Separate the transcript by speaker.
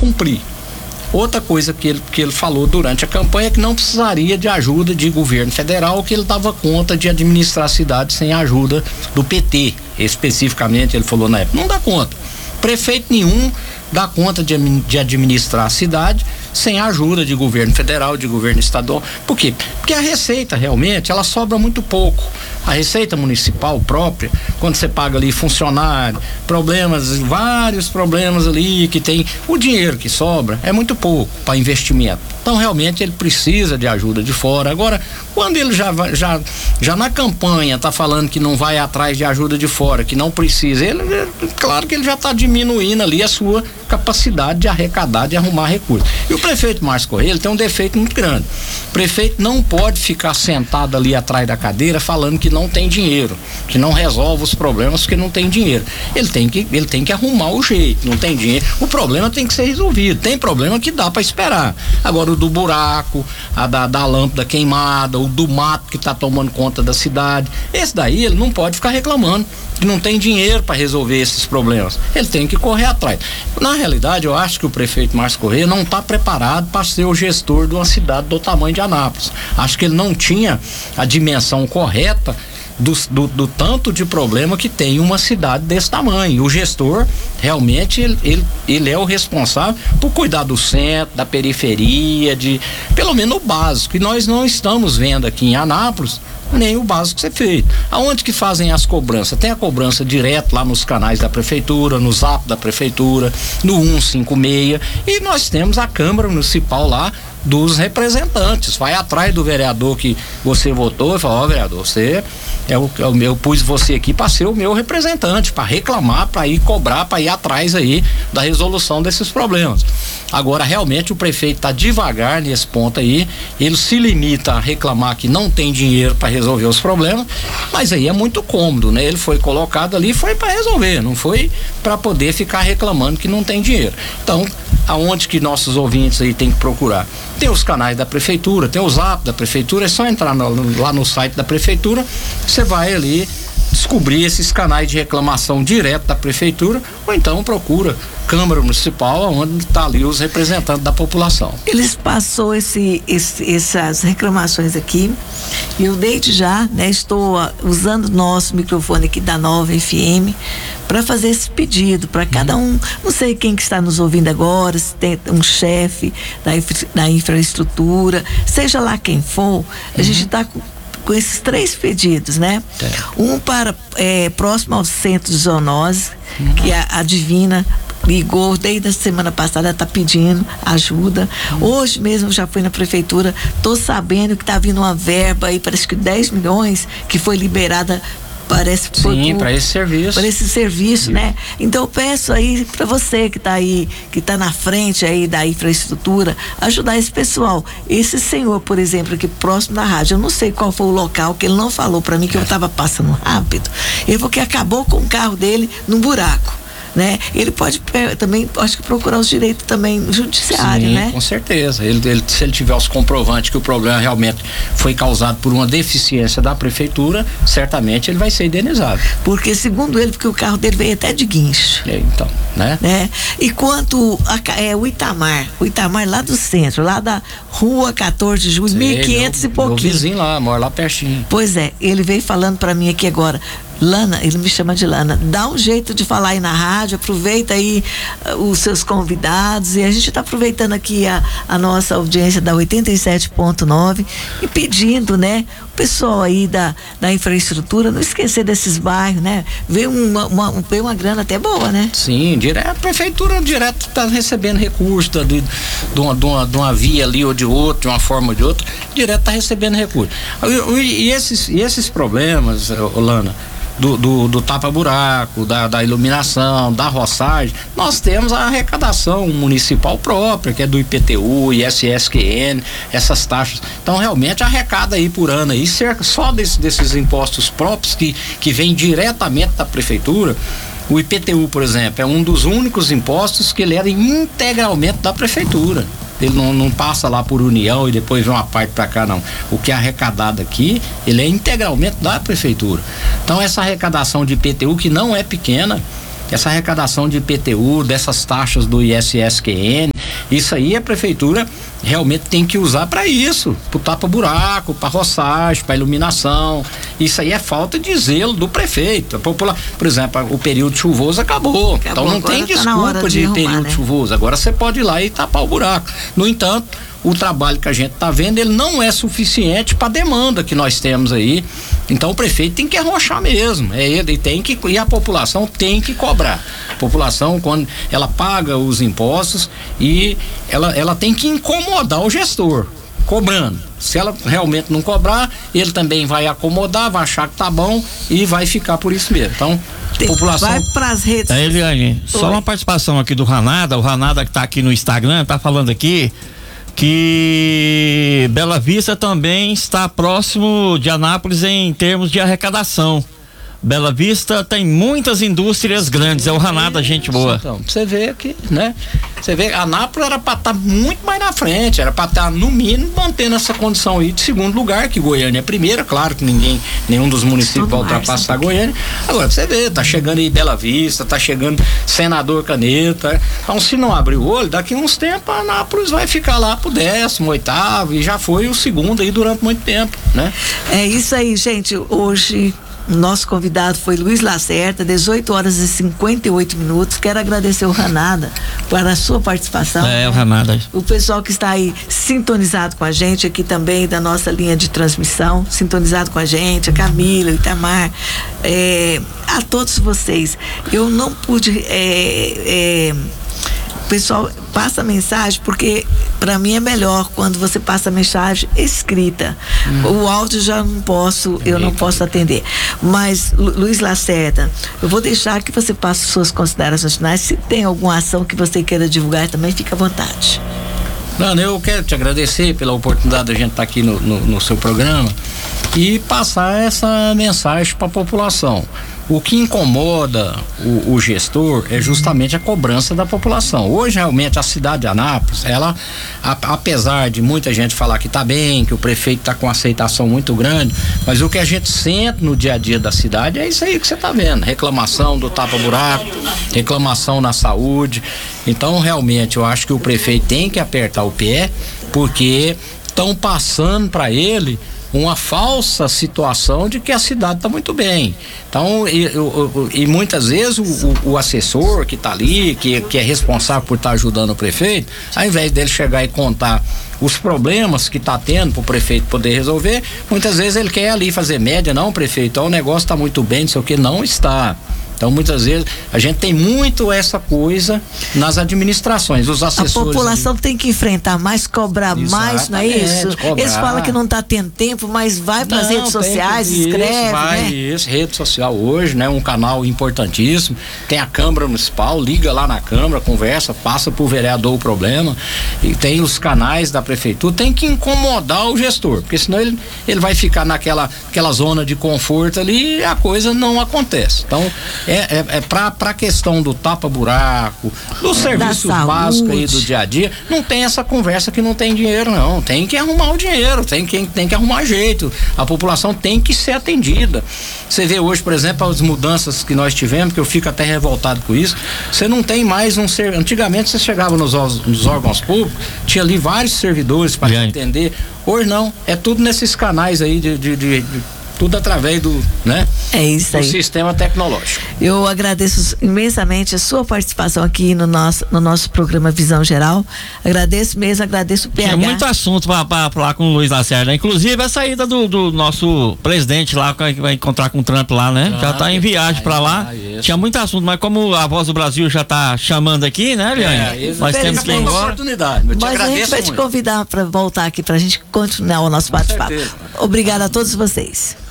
Speaker 1: cumprir. Outra coisa que ele falou durante a campanha é que não precisaria de ajuda de governo federal, que ele dava conta de administrar a cidade sem a ajuda do PT. Especificamente, ele falou na época, não dá conta. Prefeito nenhum dá conta de administrar a cidade sem a ajuda de governo federal, de governo estadual. Por quê? Porque a receita realmente, ela sobra muito pouco. A receita municipal própria, quando você paga ali funcionário, vários problemas ali que tem, o dinheiro que sobra é muito pouco para investimento. Então realmente ele precisa de ajuda de fora. Agora, quando ele já na campanha tá falando que não vai atrás de ajuda de fora, que não precisa, claro que ele já tá diminuindo ali a sua capacidade de arrecadar, de arrumar recursos. E o prefeito Márcio Correia, ele tem um defeito muito grande. O prefeito não pode ficar sentado ali atrás da cadeira falando que não tem dinheiro, que não resolve os problemas porque não tem dinheiro. Ele tem que arrumar o jeito, não tem dinheiro. O problema tem que ser resolvido. Tem problema que dá para esperar. Agora o do buraco, da lâmpada queimada, o do mato que tá tomando conta da cidade, esse daí ele não pode ficar reclamando que não tem dinheiro para resolver esses problemas. Ele tem que correr atrás. Na realidade, eu acho que o prefeito Márcio Correia não está preparado para ser o gestor de uma cidade do tamanho de Anápolis. Acho que ele não tinha a dimensão correta do tanto de problema que tem uma cidade desse tamanho. O gestor, realmente, ele é o responsável por cuidar do centro, da periferia, pelo menos o básico, que nós não estamos vendo aqui em Anápolis, nem o básico ser feito. Aonde que fazem as cobranças? Tem a cobrança direto lá nos canais da prefeitura, no zap da prefeitura, no 156, e nós temos a Câmara Municipal lá dos representantes, vai atrás do vereador que você votou e fala, vereador, você eu pus você aqui para ser o meu representante, para reclamar, para ir cobrar, para ir atrás aí da resolução desses problemas. Agora, realmente, o prefeito está devagar nesse ponto aí, ele se limita a reclamar que não tem dinheiro para resolver os problemas, mas aí é muito cômodo, né? Ele foi colocado ali, foi para resolver, não foi para poder ficar reclamando que não tem dinheiro. Então, aonde que nossos ouvintes aí tem que procurar? Tem os canais da prefeitura, tem o zap da prefeitura, é só entrar lá no site da prefeitura, você vai ali descobrir esses canais de reclamação direto da prefeitura, ou então procura Câmara Municipal, onde está ali os representantes da população.
Speaker 2: Eles passou essas reclamações aqui, e eu desde já, né, estou usando o nosso microfone aqui da Nova FM para fazer esse pedido para cada um. Não sei quem que está nos ouvindo agora, se tem um chefe da infraestrutura, seja lá quem for, a gente está com esses 3 pedidos, né? Um para próximo ao centro de zoonose, que a Divina ligou desde a semana passada, está pedindo ajuda. Hoje mesmo já fui na prefeitura, tô sabendo que tá vindo uma verba aí, parece que 10 milhões que foi liberada, parece, sim, para esse serviço. Para esse serviço, né? Então eu peço aí para você que tá aí, que tá na frente aí da infraestrutura, ajudar esse pessoal. Esse senhor, por exemplo, aqui próximo da rádio, eu não sei qual foi o local, que ele não falou para mim, que eu tava passando rápido. Ele falou que acabou com o carro dele num buraco, né? Ele pode também, acho que procurar os direitos também no judiciário,
Speaker 1: sim,
Speaker 2: né?
Speaker 1: Com certeza. Se ele tiver os comprovantes que o problema realmente foi causado por uma deficiência da prefeitura, certamente ele vai ser indenizado.
Speaker 2: Porque segundo ele, porque o carro dele veio até de guincho.
Speaker 1: Então, né?
Speaker 2: E quanto o Itamar lá do centro, lá da rua 14 de julho, 1500 e pouquinho.
Speaker 1: Meu vizinho lá, mora lá pertinho.
Speaker 2: Pois é, ele veio falando para mim aqui agora, Lana, ele me chama de Lana, dá um jeito de falar aí na rádio, aproveita aí os seus convidados, e a gente está aproveitando aqui a nossa audiência da 87.9 e pedindo, né, o pessoal aí da infraestrutura, não esquecer desses bairros, né, veio uma grana até boa, né?
Speaker 1: Sim, a prefeitura direto está recebendo recursos de uma via ali ou de outra, de uma forma ou de outra, direto está recebendo recursos. E esses problemas, Lana, do tapa-buraco, da iluminação, da roçagem, nós temos a arrecadação municipal própria, que é do IPTU, ISSQN, essas taxas. Então, realmente, arrecada aí por ano aí, cerca só desses impostos próprios que vem diretamente da prefeitura. O IPTU, por exemplo, é um dos únicos impostos que ele era integralmente da prefeitura. Ele não passa lá por União e depois vem uma parte para cá, não. O que é arrecadado aqui, ele é integralmente da prefeitura. Então, essa arrecadação de IPTU, que não é pequena, essa arrecadação de IPTU, dessas taxas do ISSQN, Isso aí a prefeitura realmente tem que usar para isso, para tapa-buraco, para roçagem, para iluminação. Isso aí é falta de zelo do prefeito. Por exemplo, o período chuvoso acabou. Então não tem desculpa de período chuvoso. Agora você pode ir lá e tapar o buraco. No entanto, o trabalho que a gente está vendo, ele não é suficiente para a demanda que nós temos aí. Então o prefeito tem que arrochar mesmo. E a população tem que cobrar. A população, quando ela paga os impostos, e ela tem que incomodar o gestor, cobrando. Se ela realmente não cobrar, ele também vai acomodar, vai achar que tá bom e vai ficar por isso mesmo. Então, a população...
Speaker 2: Vai pras redes...
Speaker 3: Eliane, só uma participação aqui do Ranada, o Ranada que tá aqui no Instagram, tá falando aqui que Bela Vista também está próximo de Anápolis em termos de arrecadação. Bela Vista tem muitas indústrias grandes, é o Ranada, gente boa.
Speaker 1: Então, você vê aqui, né? Você vê, Anápolis era para estar muito mais na frente, era para estar no mínimo mantendo essa condição aí de segundo lugar, que Goiânia é primeira, claro que nenhum dos municípios vai ultrapassar Goiânia. Agora, você vê, tá chegando aí Bela Vista, tá chegando Senador Caneta. Então, se não abrir o olho, daqui uns tempos Anápolis vai ficar lá pro 18º e já foi o segundo aí durante muito tempo, né?
Speaker 2: É isso aí, gente. Hoje nosso convidado foi Luiz Lacerda, 18h58. Quero agradecer o Ranada pela sua participação.
Speaker 3: O Ranada.
Speaker 2: O pessoal que está aí sintonizado com a gente aqui também da nossa linha de transmissão, sintonizado com a gente, a Camila, o Itamar, a todos vocês. Eu não pude pessoal, passa a mensagem, porque para mim é melhor quando você passa a mensagem escrita. O áudio já não posso, eu não posso atender. Mas, Luiz Lacerda, eu vou deixar que você passe suas considerações finais. Se tem alguma ação que você queira divulgar, também fica à vontade.
Speaker 1: Nana, eu quero te agradecer pela oportunidade de a gente estar aqui no seu programa e passar essa mensagem para a população. O que incomoda o gestor é justamente a cobrança da população. Hoje, realmente, a cidade de Anápolis, ela, apesar de muita gente falar que está bem, que o prefeito está com aceitação muito grande, mas o que a gente sente no dia a dia da cidade é isso aí que você está vendo: reclamação do tapa-buraco, reclamação na saúde. Então, realmente, eu acho que o prefeito tem que apertar o pé, porque estão passando para ele uma falsa situação de que a cidade está muito bem. Então, e muitas vezes o assessor que está ali, que é responsável por estar ajudando o prefeito, ao invés dele chegar e contar os problemas que está tendo para o prefeito poder resolver, muitas vezes ele quer ali fazer média. Não, prefeito, o negócio está muito bem, não sei o que, não está. Então, muitas vezes, a gente tem muito essa coisa nas administrações, os assessores.
Speaker 2: A população tem que enfrentar mais, cobrar mais, não é isso?
Speaker 1: Cobrar.
Speaker 2: Eles falam que não está tendo tempo, mas vai para as redes sociais, escreve, né?
Speaker 1: Isso, rede social hoje, né? Um canal importantíssimo. Tem a Câmara Municipal, liga lá na Câmara, conversa, passa pro vereador o problema. E tem os canais da prefeitura, tem que incomodar o gestor, porque senão ele vai ficar naquela zona de conforto ali e a coisa não acontece. Então, para a questão do tapa-buraco, dos serviços básicos aí do dia a dia, não tem essa conversa que não tem dinheiro, não. Tem que arrumar o dinheiro, tem que arrumar jeito. A população tem que ser atendida. Você vê hoje, por exemplo, as mudanças que nós tivemos, que eu fico até revoltado com isso. Você não tem mais antigamente você chegava nos órgãos públicos, tinha ali vários servidores para atender. Hoje não, é tudo nesses canais aí tudo através do, né?
Speaker 2: É isso aí.
Speaker 1: Do sistema tecnológico.
Speaker 2: Eu agradeço imensamente a sua participação aqui no nosso programa Visão Geral. Agradeço mesmo, agradeço o PH.
Speaker 3: Tinha muito assunto para falar com o Luiz Lacerda, inclusive a saída do nosso presidente lá, que vai encontrar com o Trump lá, né? Já está em viagem para lá. Tinha muito assunto, mas como a Voz do Brasil já está chamando aqui, né, Eliane? Nós temos que ir embora.
Speaker 1: Oportunidade.
Speaker 2: Mas a gente vai te convidar para voltar aqui para a gente continuar o nosso bate-papo. Obrigada a todos vocês.